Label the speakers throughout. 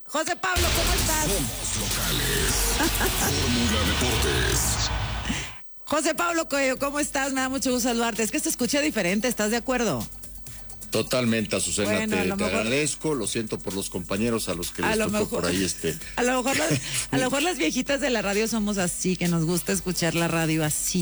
Speaker 1: José Pablo, ¿cómo estás?
Speaker 2: Somos locales. Fórmula Deportes.
Speaker 1: José Pablo Coello, ¿cómo estás? Me da mucho gusto saludarte. Es que se escucha diferente, ¿estás de acuerdo?
Speaker 3: Totalmente, Azucena,
Speaker 1: Bueno,
Speaker 3: te
Speaker 1: mejor...
Speaker 3: agradezco, lo siento por los compañeros a los que les tocó por ahí
Speaker 1: A lo mejor las viejitas de la radio somos así, que nos gusta escuchar la radio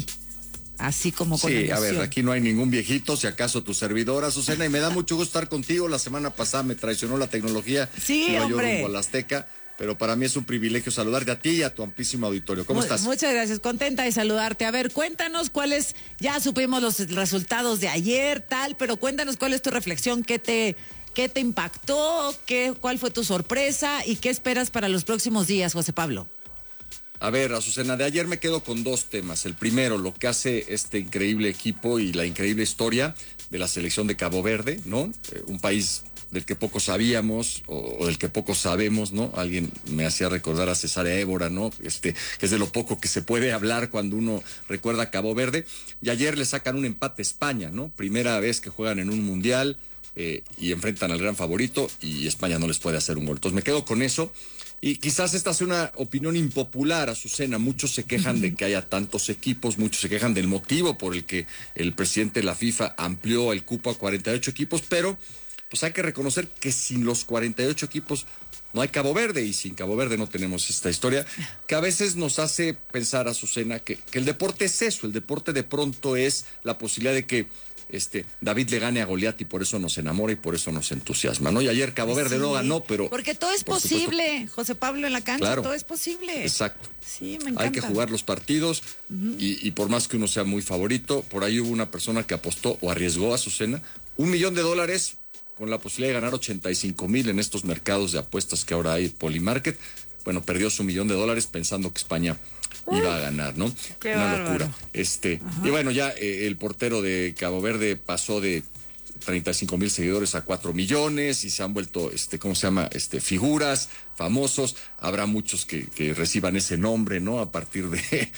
Speaker 1: así como con
Speaker 3: Sí,
Speaker 1: emoción.
Speaker 3: a ver, aquí no hay ningún viejito, si acaso tu servidora, Azucena, y me da mucho gusto estar contigo. La semana pasada me traicionó la tecnología,
Speaker 1: sí,
Speaker 3: iba
Speaker 1: hombre.
Speaker 3: yo rumbo a la Azteca, pero para mí es un privilegio saludarte a ti y a tu amplísimo auditorio. ¿Cómo estás?
Speaker 1: Muchas gracias, contenta de saludarte. A ver, cuéntanos ya supimos los resultados de ayer, pero cuéntanos cuál es tu reflexión, qué te impactó, cuál fue tu sorpresa y qué esperas para los próximos días, José Pablo.
Speaker 3: A ver, Azucena, de ayer me quedo con dos temas. El primero, lo que hace este increíble equipo y la increíble historia de la selección de Cabo Verde, ¿no? Un país del que poco sabíamos o del que poco sabemos, ¿no? Alguien me hacía recordar a Cesárea Évora, ¿no? Que es de lo poco que se puede hablar cuando uno recuerda a Cabo Verde. Y ayer le sacan un empate a España, ¿no? Primera vez que juegan en un mundial y enfrentan al gran favorito y España no les puede hacer un gol. Entonces me quedo con eso. Y quizás esta sea una opinión impopular, Azucena. Muchos se quejan de que haya tantos equipos, muchos se quejan del motivo por el que el presidente de la FIFA amplió el cupo a 48 equipos, pero pues hay que reconocer que sin los 48 equipos no hay Cabo Verde, y sin Cabo Verde no tenemos esta historia, que a veces nos hace pensar, Azucena, que el deporte es eso. El deporte de pronto es la posibilidad de que David le gane a Goliat, y por eso nos enamora y por eso nos entusiasma, ¿no? Y ayer Cabo Verde no ganó, pero...
Speaker 1: Porque todo es posible, supuesto, José Pablo, en la cancha, claro, todo es posible.
Speaker 3: Exacto.
Speaker 1: Sí, me encanta.
Speaker 3: Hay que jugar los partidos, y por más que uno sea muy favorito, por ahí hubo una persona que apostó o arriesgó, a Azucena, $1 millón con la posibilidad de ganar 85,000 en estos mercados de apuestas que ahora hay, Polymarket. Bueno, perdió su $1 millón pensando que España iba a ganar, ¿no?
Speaker 1: Qué
Speaker 3: una
Speaker 1: bárbaro.
Speaker 3: Locura. Y bueno, ya el portero de Cabo Verde pasó de 35,000 seguidores a 4 millones y se han vuelto, figuras, famosos. Habrá muchos que reciban ese nombre, ¿no? A partir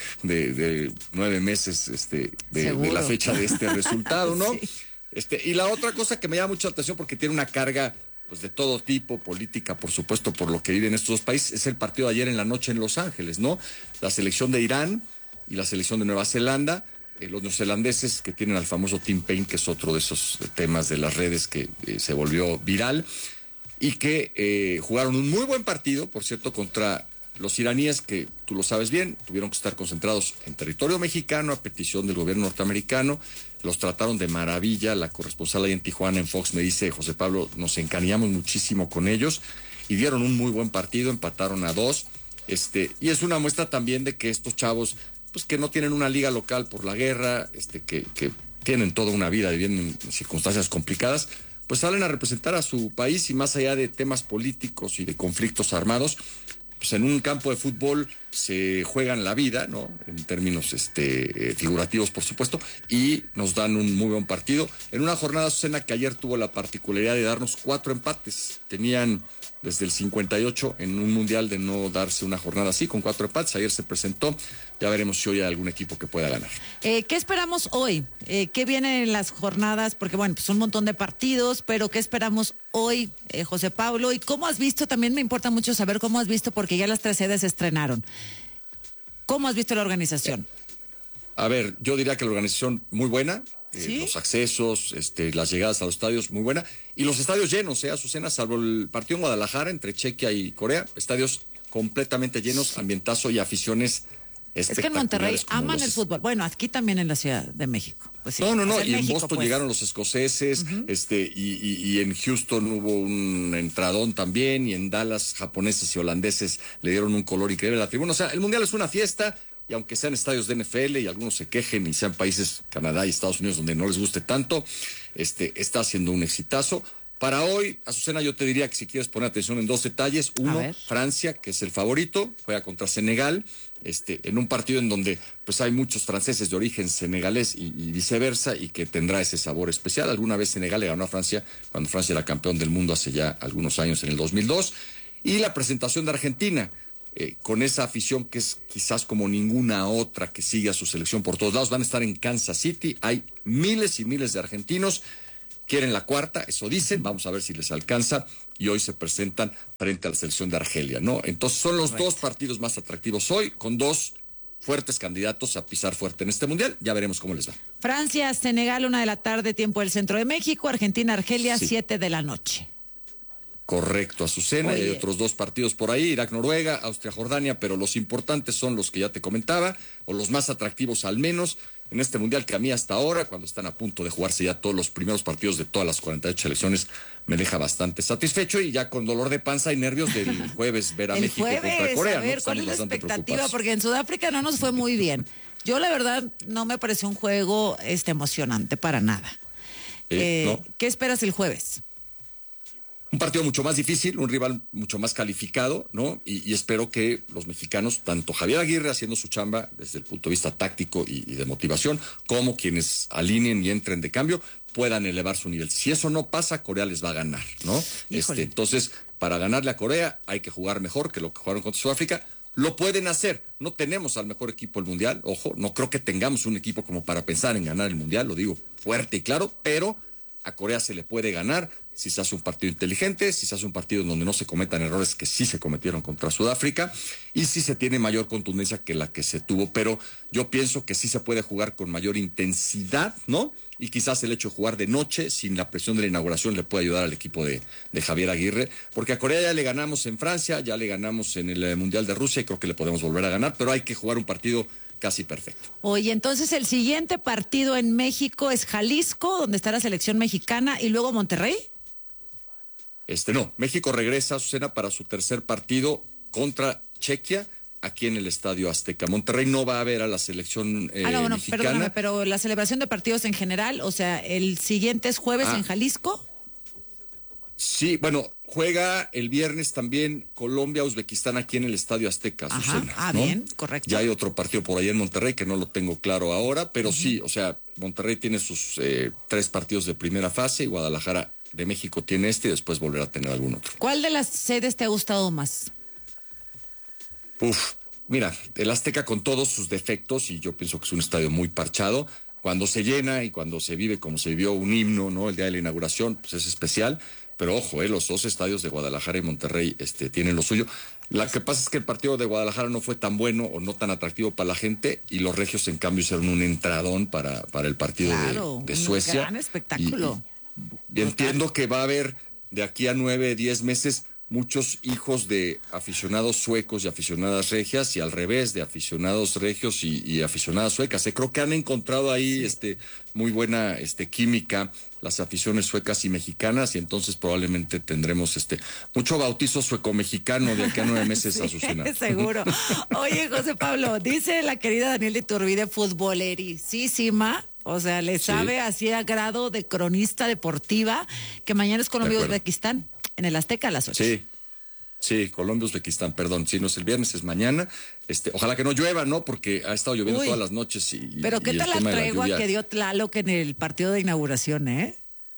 Speaker 3: de 9 meses de la fecha de este resultado, ¿no? Sí. Y la otra cosa que me llama mucha atención, porque tiene una carga pues de todo tipo, política, por supuesto, por lo que viven estos dos países, es el partido de ayer en la noche en Los Ángeles, ¿no? La selección de Irán y la selección de Nueva Zelanda, los neozelandeses que tienen al famoso Tim Payne, que es otro de esos temas de las redes que se volvió viral, y que jugaron un muy buen partido, por cierto, contra los iraníes, que tú lo sabes bien, tuvieron que estar concentrados en territorio mexicano a petición del gobierno norteamericano. Los trataron de maravilla. La corresponsal ahí en Tijuana, en Fox, me dice: José Pablo, nos encariñamos muchísimo con ellos, y dieron un muy buen partido, empataron a 2, y es una muestra también de que estos chavos, pues que no tienen una liga local por la guerra, que tienen toda una vida viviendo en circunstancias complicadas, pues salen a representar a su país, y más allá de temas políticos y de conflictos armados, pues en un campo de fútbol se juegan la vida, ¿no? En términos figurativos, por supuesto, y nos dan un muy buen partido. En una jornada, Azucena, que ayer tuvo la particularidad de darnos 4 empates. Tenían desde el 58 en un mundial de no darse una jornada así, con 4 empates. Ayer se presentó. Ya veremos si hoy hay algún equipo que pueda ganar.
Speaker 1: ¿Qué esperamos hoy? ¿Qué viene en las jornadas? Porque bueno, pues un montón de partidos, pero ¿qué esperamos hoy, José Pablo? ¿Y cómo has visto? También me importa mucho saber cómo has visto, porque ya las 3 sedes se estrenaron. ¿Cómo has visto la organización?
Speaker 3: A ver, yo diría que la organización muy buena.
Speaker 1: ¿Sí?
Speaker 3: Los accesos, las llegadas a los estadios, muy buena. Y los estadios llenos, Azucena, salvo el partido en Guadalajara entre Chequia y Corea, estadios completamente llenos, sí, ambientazo y aficiones.
Speaker 1: Es que en Monterrey aman el fútbol. Bueno, aquí también en la Ciudad de México. Pues sí,
Speaker 3: no. Y en
Speaker 1: México,
Speaker 3: Boston
Speaker 1: pues
Speaker 3: llegaron los escoceses, y en Houston hubo un entradón también, y en Dallas japoneses y holandeses le dieron un color increíble a la tribuna. O sea, el Mundial es una fiesta, y aunque sean estadios de NFL y algunos se quejen y sean países, Canadá y Estados Unidos, donde no les guste tanto, está haciendo un exitazo. Para hoy, Azucena, yo te diría que si quieres poner atención en 2 detalles. Uno, Francia, que es el favorito, juega contra Senegal, en un partido en donde pues hay muchos franceses de origen senegalés y viceversa, y que tendrá ese sabor especial. Alguna vez Senegal le ganó a Francia cuando Francia era campeón del mundo hace ya algunos años, en el 2002. Y la presentación de Argentina, con esa afición que es quizás como ninguna otra, que sigue a su selección por todos lados. Van a estar en Kansas City, hay miles y miles de argentinos. quieren la cuarta, eso dicen, vamos a ver si les alcanza, y hoy se presentan frente a la selección de Argelia, ¿no? Entonces son los dos partidos más atractivos hoy, con dos fuertes candidatos a pisar fuerte en este mundial. Ya veremos cómo les va.
Speaker 1: Francia, Senegal, 1:00 p.m, tiempo del centro de México. Argentina, Argelia, 7 de la noche.
Speaker 3: Correcto, Azucena. Y hay otros dos partidos por ahí, Irak, Noruega, Austria, Jordania, pero los importantes son los que ya te comentaba, o los más atractivos al menos, en este mundial que a mí hasta ahora, cuando están a punto de jugarse ya todos los primeros partidos de todas las 48 selecciones, me deja bastante satisfecho y ya con dolor de panza y nervios del jueves ver a México contra Corea.
Speaker 1: A ver,
Speaker 3: ¿no?
Speaker 1: ¿cuál es la expectativa?
Speaker 3: Preocupados.
Speaker 1: Porque en Sudáfrica no nos fue muy bien. Yo la verdad no me pareció un juego emocionante para nada.
Speaker 3: No.
Speaker 1: ¿Qué esperas el jueves?
Speaker 3: Un partido mucho más difícil, un rival mucho más calificado, ¿no? Y espero que los mexicanos, tanto Javier Aguirre haciendo su chamba desde el punto de vista táctico y de motivación, como quienes alineen y entren de cambio, puedan elevar su nivel. Si eso no pasa, Corea les va a ganar, ¿no? Entonces, para ganarle a Corea hay que jugar mejor que lo que jugaron contra Sudáfrica. Lo pueden hacer. No tenemos al mejor equipo del Mundial, ojo, no creo que tengamos un equipo como para pensar en ganar el Mundial, lo digo fuerte y claro, pero a Corea se le puede ganar si se hace un partido inteligente, si se hace un partido en donde no se cometan errores que sí se cometieron contra Sudáfrica y si se tiene mayor contundencia que la que se tuvo. Pero yo pienso que sí se puede jugar con mayor intensidad, ¿no? Y quizás el hecho de jugar de noche, sin la presión de la inauguración, le puede ayudar al equipo de Javier Aguirre, porque a Corea ya le ganamos en Francia, ya le ganamos en el Mundial de Rusia y creo que le podemos volver a ganar, pero hay que jugar un partido casi perfecto.
Speaker 1: Oye, entonces el siguiente partido en México es Jalisco, donde está la selección mexicana, y luego Monterrey.
Speaker 3: No, México regresa a Azucena para su tercer partido contra Chequia, aquí en el Estadio Azteca. Monterrey no va a ver a la selección mexicana.
Speaker 1: Perdóname, pero la celebración de partidos en general, o sea, el siguiente es jueves en Jalisco.
Speaker 3: Sí, bueno, juega el viernes también Colombia-Uzbekistán aquí en el Estadio Azteca, Azucena, ¿no?
Speaker 1: Bien, correcto.
Speaker 3: Ya hay otro partido por ahí en Monterrey que no lo tengo claro ahora, pero sí, o sea, Monterrey tiene sus 3 partidos de primera fase y Guadalajara de México tiene y después volverá a tener algún otro.
Speaker 1: ¿Cuál de las sedes te ha gustado más?
Speaker 3: Mira, el Azteca con todos sus defectos, y yo pienso que es un estadio muy parchado, cuando se llena y cuando se vive como se vivió un himno, ¿no? El día de la inauguración, pues es especial, pero ojo, los dos estadios de Guadalajara y Monterrey tienen lo suyo. La que pasa es que el partido de Guadalajara no fue tan bueno o no tan atractivo para la gente, y los regios en cambio hicieron un entradón para el partido de Suecia.
Speaker 1: Un gran espectáculo.
Speaker 3: Y entiendo que va a haber de aquí a 9, 10 meses muchos hijos de aficionados suecos y aficionadas regias, y al revés, de aficionados regios y aficionadas suecas. Creo que han encontrado ahí muy buena química las aficiones suecas y mexicanas, y entonces probablemente tendremos mucho bautizo sueco-mexicano de aquí a 9 meses, Azucena.
Speaker 1: Seguro. Oye, José Pablo, dice la querida Daniel Iturbide, futbolerisísima, o sea, le sabe así a grado de cronista deportiva, que mañana es Colombia-Uzbekistán, en el Azteca a las 8.
Speaker 3: Sí, Colombia-Uzbekistán, perdón. Si no es el viernes, es mañana. Ojalá que no llueva, ¿no? Porque ha estado lloviendo todas las noches.
Speaker 1: Pero ¿qué tal la tregua que dio Tlaloc en el partido de inauguración,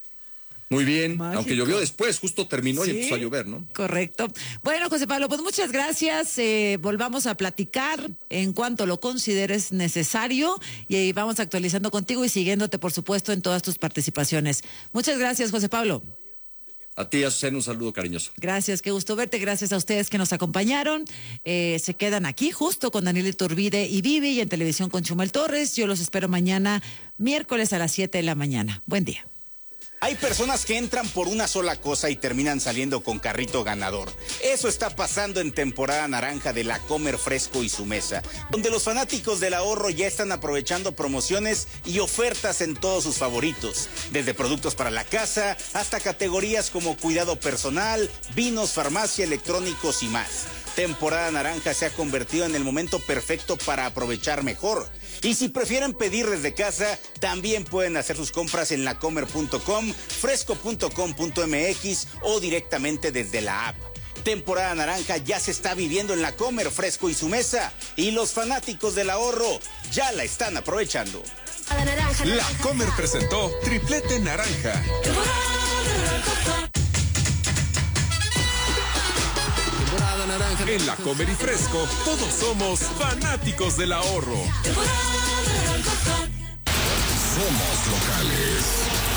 Speaker 3: Muy bien,
Speaker 1: Mágico.
Speaker 3: Aunque llovió después, justo terminó y empezó a llover, ¿no?
Speaker 1: Correcto. Bueno, José Pablo, pues muchas gracias. Volvamos a platicar en cuanto lo consideres necesario, y vamos actualizando contigo y siguiéndote, por supuesto, en todas tus participaciones. Muchas gracias, José Pablo.
Speaker 3: A ti, Azucena, un saludo cariñoso.
Speaker 1: Gracias, qué gusto verte. Gracias a ustedes que nos acompañaron. Se quedan aquí justo con Daniel Iturbide y Vivi, y en televisión con Chumel Torres. Yo los espero mañana, miércoles a las 7 de la mañana. Buen día.
Speaker 4: Hay personas que entran por una sola cosa y terminan saliendo con carrito ganador. Eso está pasando en temporada naranja de La Comer Fresco y Su Mesa, donde los fanáticos del ahorro ya están aprovechando promociones y ofertas en todos sus favoritos, desde productos para la casa hasta categorías como cuidado personal, vinos, farmacia, electrónicos y más. Temporada naranja se ha convertido en el momento perfecto para aprovechar mejor. Y si prefieren pedir desde casa, también pueden hacer sus compras en lacomer.com, fresco.com.mx o directamente desde la app. Temporada naranja ya se está viviendo en La Comer Fresco y Su Mesa, y los fanáticos del ahorro ya la están aprovechando.
Speaker 2: La Comer presentó Triplete Naranja. En La Comer y Fresco, todos somos fanáticos del ahorro. Somos locales.